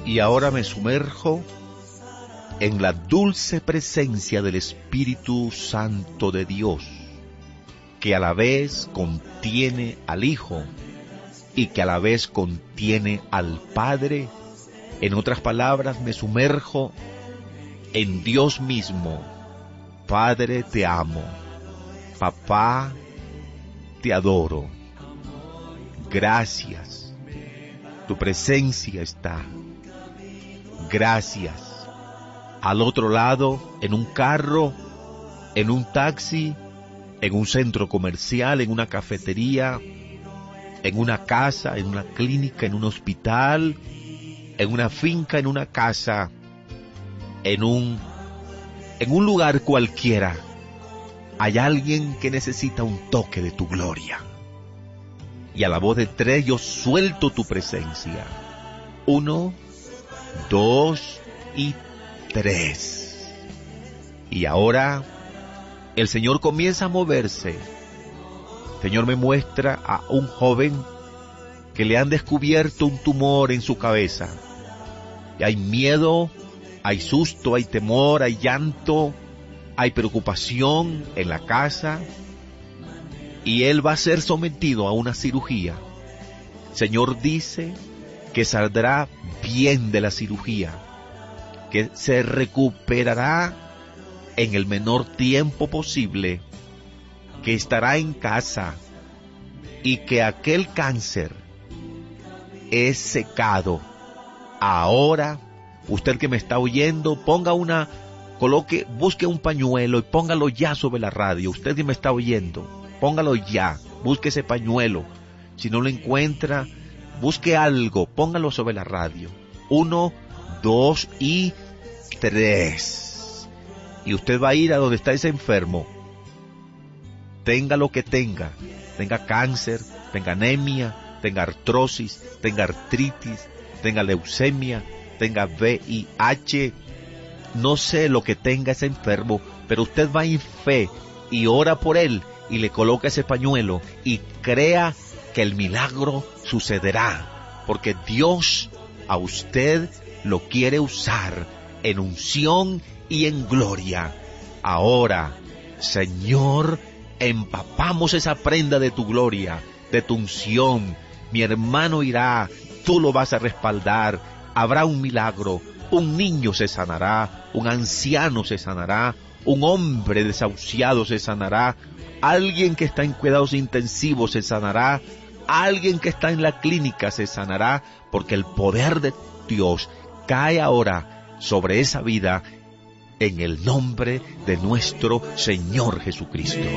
Y ahora me sumerjo en la dulce presencia del Espíritu Santo de Dios, que a la vez contiene al Hijo y que a la vez contiene al Padre. En otras palabras, me sumerjo en Dios mismo. Padre, te amo. Papá, te adoro. Gracias. Tu presencia está. Gracias. Al otro lado, en un carro, en un taxi, en un centro comercial, en una cafetería, en una casa, en una clínica, en un hospital, en una finca, en una casa, en un lugar cualquiera, hay alguien que necesita un toque de tu gloria. Y a la voz de 3 yo suelto tu presencia. 1, 2 y 3. Y ahora el Señor comienza a moverse. El Señor me muestra a un joven que le han descubierto un tumor en su cabeza. Y hay miedo, hay susto, hay temor, hay llanto, hay preocupación en la casa. Y él va a ser sometido a una cirugía. El Señor dice que saldrá bien de la cirugía, que se recuperará en el menor tiempo posible, que estará en casa y que aquel cáncer es secado. Ahora, usted que me está oyendo, busque un pañuelo y póngalo ya sobre la radio. Usted que me está oyendo, póngalo ya, busque ese pañuelo. Si no lo encuentra, busque algo, póngalo sobre la radio. 1, 2 y 3. Y usted va a ir a donde está ese enfermo. Tenga lo que tenga cáncer, tenga anemia, tenga artrosis, tenga artritis, tenga leucemia, tenga VIH, no sé lo que tenga ese enfermo, pero usted va en fe y ora por él y le coloca ese pañuelo y crea que el milagro sucederá, porque Dios a usted lo quiere usar en unción y en gloria. Ahora, Señor, empapamos esa prenda de tu gloria, de tu unción. Mi hermano irá, tú lo vas a respaldar, habrá un milagro, un niño se sanará, un anciano se sanará, un hombre desahuciado se sanará, alguien que está en cuidados intensivos se sanará, alguien que está en la clínica se sanará, porque el poder de Dios cae ahora sobre esa vida en el nombre de nuestro Señor Jesucristo.